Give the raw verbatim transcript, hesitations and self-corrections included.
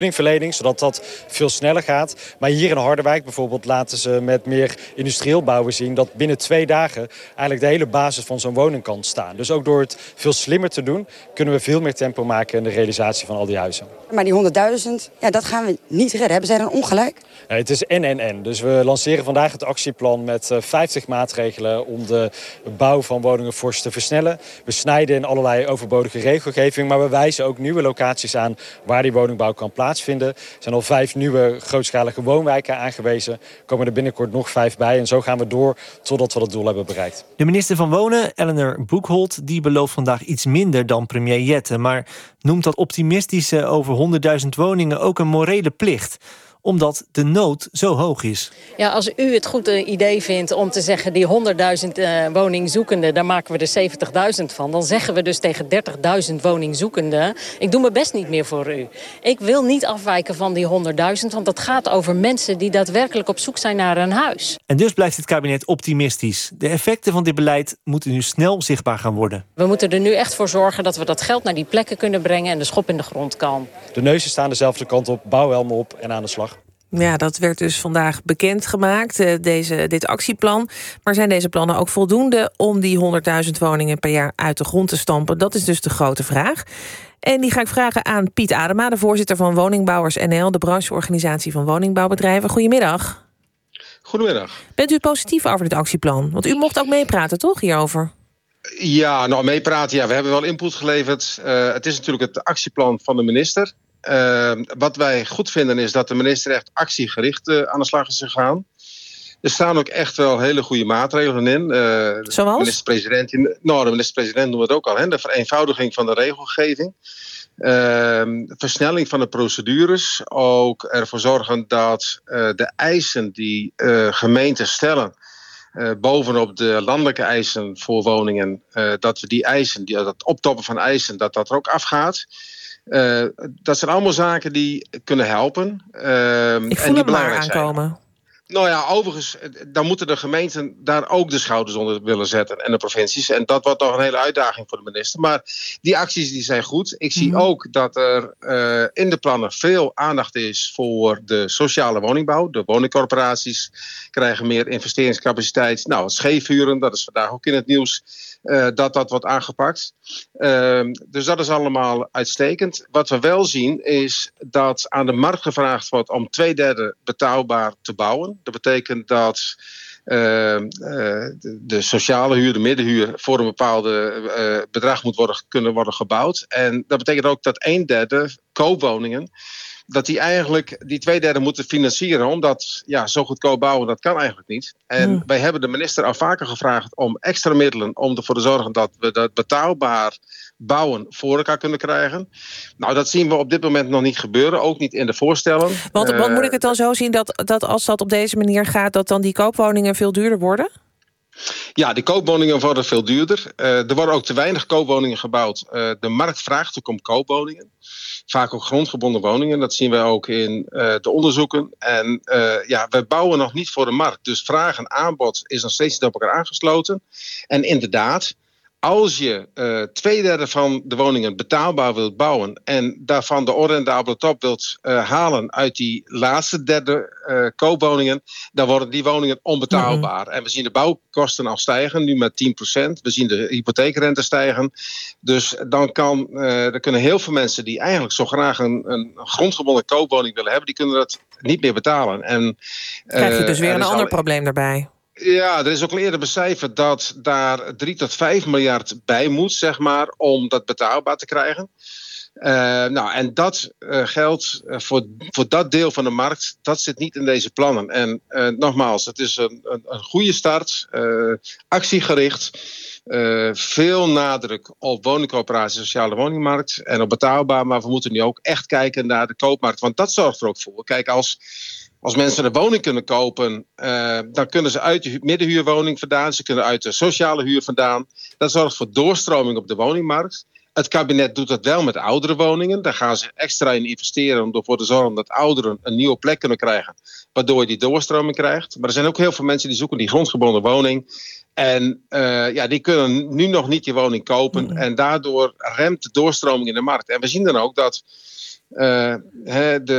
verlening, zodat dat veel sneller gaat. Maar hier in Harderwijk bijvoorbeeld laten ze met meer industrieel bouwen zien dat binnen twee dagen eigenlijk de hele basis van zo'n woning kan staan. Dus ook door het veel slimmer te doen, kunnen we veel meer tempo maken in de realisatie van al die huizen. Maar die honderdduizend, ja, dat gaan we niet redden. Hebben zij dan ongelijk? Nee, het is en en en. Dus we lanceren vandaag het actieplan met uh, vijftig maatregelen om de bouw van woningen fors te versnellen. We snijden in allerlei overbodige regelgeving, maar we wijzen ook nieuwe locaties aan waar die woningbouw kan plaatsvinden. Er zijn al vijf nieuwe grootschalige woonwijken aangewezen. Er komen er binnenkort nog vijf bij en zo gaan we door totdat we dat doel hebben bereikt. De minister van Wonen, Eleanor Boekholt, die belooft vandaag iets minder dan premier Jette, maar noemt dat optimistische over honderdduizend woningen ook een morele plicht, omdat de nood zo hoog is. Ja, als u het goed uh, idee vindt om te zeggen die honderdduizend uh, woningzoekenden, daar maken we er zeventigduizend van. Dan zeggen we dus tegen dertigduizend woningzoekenden, ik doe mijn best niet meer voor u. Ik wil niet afwijken van die honderdduizend, want dat gaat over mensen die daadwerkelijk op zoek zijn naar een huis. En dus blijft het kabinet optimistisch. De effecten van dit beleid moeten nu snel zichtbaar gaan worden. We moeten er nu echt voor zorgen dat we dat geld naar die plekken kunnen brengen en de schop in de grond kan. De neuzen staan dezelfde kant op, bouwhelmen op en aan de slag. Ja, dat werd dus vandaag bekendgemaakt, deze, dit actieplan. Maar zijn deze plannen ook voldoende om die honderdduizend woningen per jaar uit de grond te stampen? Dat is dus de grote vraag. En die ga ik vragen aan Piet Adema, de voorzitter van Woningbouwers N L, de brancheorganisatie van woningbouwbedrijven. Goedemiddag. Goedemiddag. Bent u positief over dit actieplan? Want u mocht ook meepraten, toch, hierover? Ja, nou, meepraten, ja, we hebben wel input geleverd. Uh, het is natuurlijk het actieplan van de minister. Uh, wat wij goed vinden is dat de minister echt actiegericht uh, aan de slag is gegaan. Er staan ook echt wel hele goede maatregelen in. Uh, Zoals? De minister-president, nou, de minister-president noemt het ook al. Hè, de vereenvoudiging van de regelgeving. Uh, versnelling van de procedures. Ook ervoor zorgen dat uh, de eisen die uh, gemeenten stellen, Uh, bovenop de landelijke eisen voor woningen, uh, dat we die eisen, die, dat optoppen van eisen, dat dat er ook afgaat. Uh, dat zijn allemaal zaken die kunnen helpen. Uh, Ik voel en die hem belangrijk maar aankomen. Zijn. Nou ja, overigens, dan moeten de gemeenten daar ook de schouders onder willen zetten en de provincies. En dat wordt nog een hele uitdaging voor de minister. Maar die acties die zijn goed. Ik zie Mm-hmm. ook dat er uh, in de plannen veel aandacht is voor de sociale woningbouw. De woningcorporaties krijgen meer investeringscapaciteit. Nou, het scheefhuren, dat is vandaag ook in het nieuws. Uh, dat dat wordt aangepakt. Uh, dus dat is allemaal uitstekend. Wat we wel zien is dat aan de markt gevraagd wordt om twee derde betaalbaar te bouwen. Dat betekent dat uh, uh, de, de sociale huur, de middenhuur, voor een bepaalde uh, bedrag moet worden, kunnen worden gebouwd. En dat betekent ook dat een derde koopwoningen, dat die eigenlijk die twee derde moeten financieren. Omdat ja, zo goedkoop bouwen, dat kan eigenlijk niet. En Hmm. wij hebben de minister al vaker gevraagd om extra middelen om ervoor te zorgen dat we dat betaalbaar bouwen voor elkaar kunnen krijgen. Nou, dat zien we op dit moment nog niet gebeuren. Ook niet in de voorstellen. Want, Uh, want moet ik het dan zo zien dat, dat als dat op deze manier gaat, dat dan die koopwoningen veel duurder worden? Ja, die koopwoningen worden veel duurder. Uh, er worden ook te weinig koopwoningen gebouwd. Uh, de markt vraagt ook om koopwoningen. Vaak ook grondgebonden woningen. Dat zien we ook in uh, de onderzoeken. En uh, ja, we bouwen nog niet voor de markt. Dus vraag en aanbod is nog steeds niet op elkaar aangesloten. En inderdaad, als je uh, twee derde van de woningen betaalbaar wilt bouwen en daarvan de ordendabele top wilt uh, halen uit die laatste derde uh, koopwoningen, dan worden die woningen onbetaalbaar. Mm-hmm. En we zien de bouwkosten al stijgen, nu met tien procent. We zien de hypotheekrente stijgen. Dus dan, kan, uh, dan kunnen heel veel mensen die eigenlijk zo graag een, een grondgebonden koopwoning willen hebben, die kunnen dat niet meer betalen. En, uh, krijg je dus weer een ander al... probleem daarbij. Ja, er is ook al eerder becijferd dat daar drie tot vijf miljard bij moet, zeg maar, om dat betaalbaar te krijgen. Uh, nou, en dat uh, geldt uh, voor, voor dat deel van de markt, dat zit niet in deze plannen. En uh, nogmaals, het is een, een, een goede start, uh, actiegericht. Uh, veel nadruk op woningcoöperatie, sociale woningmarkt en op betaalbaar. Maar we moeten nu ook echt kijken naar de koopmarkt, want dat zorgt er ook voor. Kijk, als... Als mensen een woning kunnen kopen, uh, dan kunnen ze uit de middenhuurwoning vandaan. Ze kunnen uit de sociale huur vandaan. Dat zorgt voor doorstroming op de woningmarkt. Het kabinet doet dat wel met oudere woningen. Daar gaan ze extra in investeren om ervoor te zorgen dat ouderen een nieuwe plek kunnen krijgen. Waardoor je die doorstroming krijgt. Maar er zijn ook heel veel mensen die zoeken die grondgebonden woning. En uh, ja, die kunnen nu nog niet die woning kopen. Mm-hmm. En daardoor remt de doorstroming in de markt. En we zien dan ook dat Uh, he, de